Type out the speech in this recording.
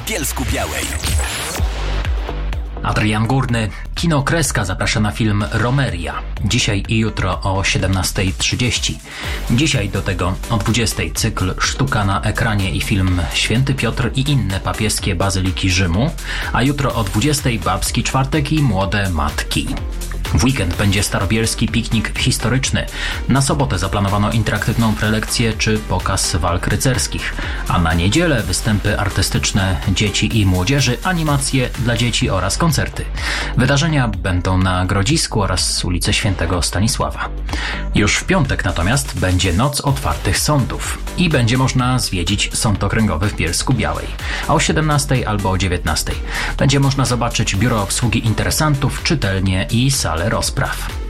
Bielsku-Białej. Adrian Górny. Kino Kreska zaprasza na film Romeria. Dzisiaj i jutro o 17:30. Dzisiaj do tego o 20:00 cykl Sztuka na ekranie i film Święty Piotr i inne papieskie bazyliki Rzymu, a jutro o 20:00 Babski Czwartek i Młode Matki. W weekend będzie starobielski piknik historyczny. Na sobotę zaplanowano interaktywną prelekcję czy pokaz walk rycerskich, a na niedzielę występy artystyczne dzieci i młodzieży, animacje dla dzieci oraz koncerty. Wydarzenia będą na Grodzisku oraz ulicy Świętego Stanisława. Już w piątek natomiast będzie Noc Otwartych Sądów i będzie można zwiedzić Sąd Okręgowy w Bielsku-Białej. A o 17:00 albo o 19:00 będzie można zobaczyć biuro obsługi interesantów, czytelnię i salę rozpraw.